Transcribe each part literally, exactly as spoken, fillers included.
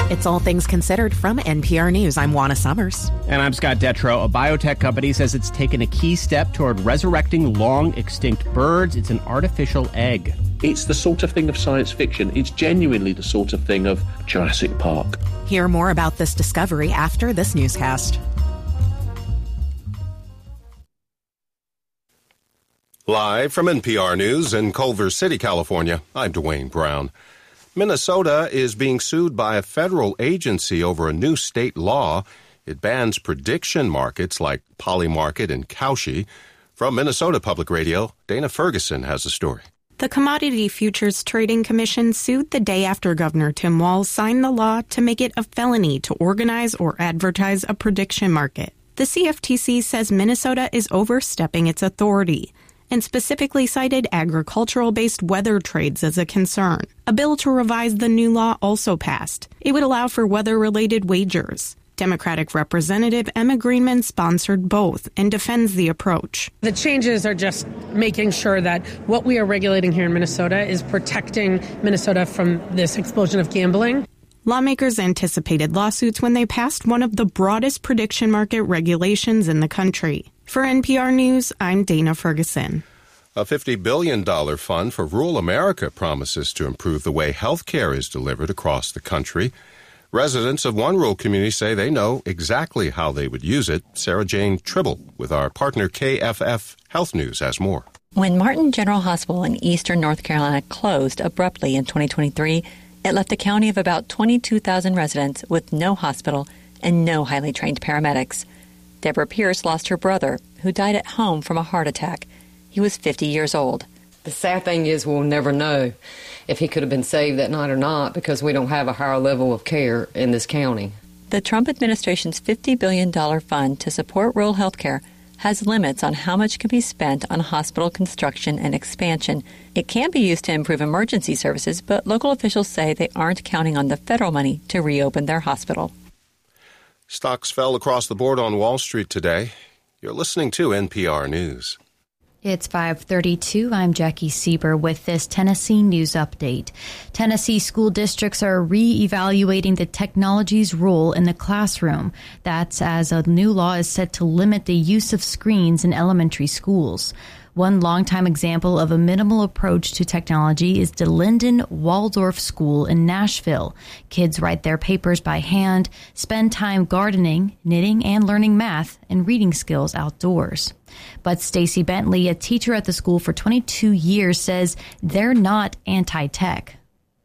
It's All Things Considered from N P R News. I'm Juana Summers. And I'm Scott Detrow. A biotech company says it's taken a key step toward resurrecting long-extinct birds. It's an artificial egg. It's the sort of thing of science fiction. It's genuinely the sort of thing of Jurassic Park. Hear more about this discovery after this newscast. Live from N P R News in Culver City, California, I'm Dwayne Brown. Minnesota is being sued by a federal agency over a new state law. It bans prediction markets like Polymarket and Kalshi. From Minnesota Public Radio, Dana Ferguson has a story. The Commodity Futures Trading Commission sued the day after Governor Tim Walz signed the law to make it a felony to organize or advertise a prediction market. The C F T C says Minnesota is overstepping its authority and specifically cited agricultural-based weather trades as a concern. A bill to revise the new law also passed. It would allow for weather-related wagers. Democratic Representative Emma Greenman sponsored both and defends the approach. The changes are just making sure that what we are regulating here in Minnesota is protecting Minnesota from this explosion of gambling. Lawmakers anticipated lawsuits when they passed one of the broadest prediction market regulations in the country. For N P R News, I'm Dana Ferguson. A fifty billion dollars fund for rural America promises to improve the way health care is delivered across the country. Residents of one rural community say they know exactly how they would use it. Sarah Jane Tribble with our partner K F F Health News has more. When Martin General Hospital in eastern North Carolina closed abruptly in twenty twenty-three, it left a county of about twenty-two thousand residents with no hospital and no highly trained paramedics. Deborah Pierce lost her brother, who died at home from a heart attack. He was fifty years old. The sad thing is we'll never know if he could have been saved that night or not because we don't have a higher level of care in this county. The Trump administration's fifty billion dollars fund to support rural health care has limits on how much can be spent on hospital construction and expansion. It can be used to improve emergency services, but local officials say they aren't counting on the federal money to reopen their hospital. Stocks fell across the board on Wall Street today. You're listening to N P R News. It's five thirty-two. I'm Jackie Sieber with this Tennessee News Update. Tennessee school districts are re-evaluating the technology's role in the classroom. That's as a new law is set to limit the use of screens in elementary schools. One longtime example of a minimal approach to technology is the Linden Waldorf School in Nashville. Kids write their papers by hand, spend time gardening, knitting, and learning math and reading skills outdoors. But Stacy Bentley, a teacher at the school for twenty-two years, says they're not anti-tech.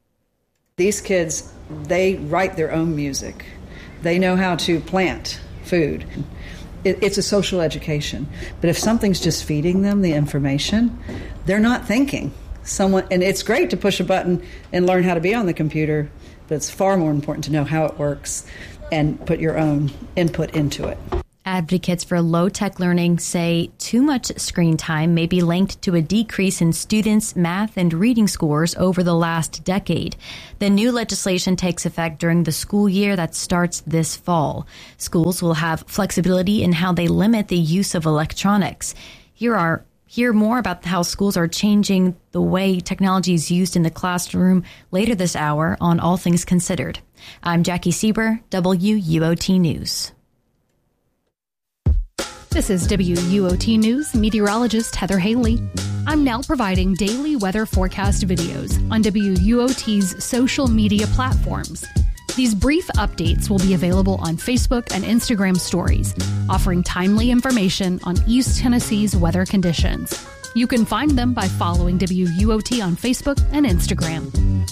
These kids, they write their own music. They know how to plant food. It's a social education. But if something's just feeding them the information, they're not thinking. Someone, and it's great to push a button and learn how to be on the computer, but it's far more important to know how it works and put your own input into it. Advocates for low-tech learning say too much screen time may be linked to a decrease in students' math and reading scores over the last decade. The new legislation takes effect during the school year that starts this fall. Schools will have flexibility in how they limit the use of electronics. Here are Hear more about how schools are changing the way technology is used in the classroom later this hour on All Things Considered. I'm Jackie Sieber, W U O T News. This is W U O T News meteorologist Heather Haley. I'm now providing daily weather forecast videos on W U O T's social media platforms. These brief updates will be available on Facebook and Instagram stories, offering timely information on East Tennessee's weather conditions. You can find them by following W U O T on Facebook and Instagram.